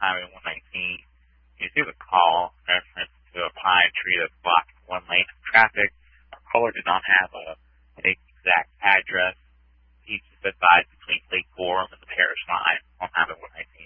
Highway 119. You received a call in reference to a pine tree that's blocking one lane of traffic. Our caller did not have an exact address. He's just advised between Lake Gorham and the Parish Line on Highway 119.